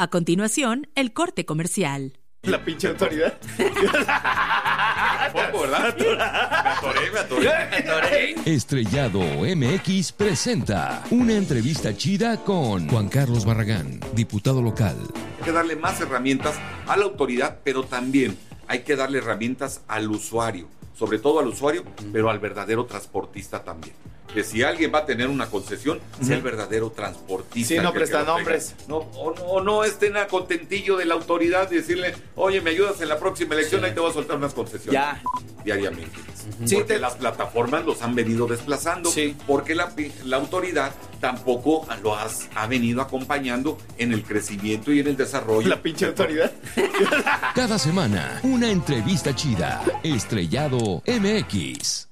A continuación, el corte comercial. La pinche autoridad. Poco, ¿verdad? Me atoré. Estrellado MX presenta una entrevista chida con Juan Carlos Barragán, diputado local. Hay que darle más herramientas a la autoridad, pero también hay que darle herramientas al usuario, sobre todo al usuario, pero al verdadero transportista también. Que si alguien va a tener una concesión, sea el verdadero transportista. Sí, no prestan nombres. No estén a contentillo de la autoridad y decirle, oye, me ayudas en la próxima elección, ahí te voy a soltar unas concesiones. Ya. Diariamente. Sí, Porque las plataformas los han venido desplazando. Sí. Porque la autoridad tampoco ha venido acompañando en el crecimiento y en el desarrollo. La pinche autoridad. Cada semana, una entrevista chida. Estrellado MX.